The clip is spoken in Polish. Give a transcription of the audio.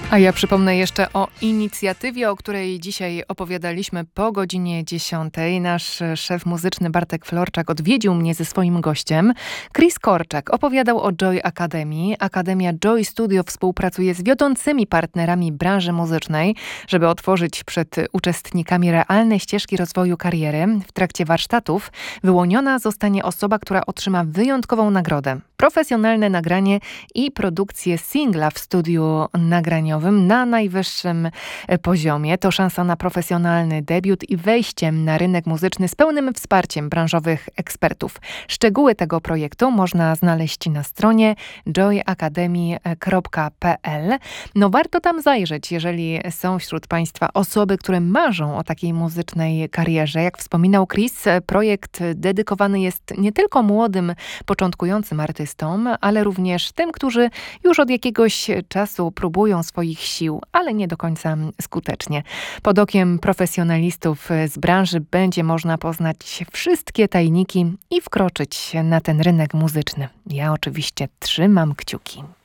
A ja przypomnę jeszcze o inicjatywie, o której dzisiaj opowiadaliśmy po godzinie 10. Nasz szef muzyczny Bartek Florczak odwiedził mnie ze swoim gościem. Chris Korczak opowiadał o Joy Academy. Akademia Joy Studio współpracuje z wiodącymi partnerami branży muzycznej, żeby otworzyć przed uczestnikami realne ścieżki rozwoju kariery. W trakcie warsztatów wyłoniona zostanie osoba, która otrzyma wyjątkową nagrodę. Profesjonalne nagranie i produkcję singla w studiu nagraniowym na najwyższym poziomie. To szansa na profesjonalny debiut i wejście na rynek muzyczny z pełnym wsparciem branżowych ekspertów. Szczegóły tego projektu można znaleźć na stronie joyacademy.pl. No warto tam zajrzeć, jeżeli są wśród Państwa osoby, które marzą o takiej muzycznej karierze. Jak wspominał Chris, projekt dedykowany jest nie tylko młodym, początkującym artystom, ale również tym, którzy już od jakiegoś czasu próbują swoich sił, ale nie do końca skutecznie. Pod okiem profesjonalistów z branży będzie można poznać wszystkie tajniki i wkroczyć na ten rynek muzyczny. Ja oczywiście trzymam kciuki.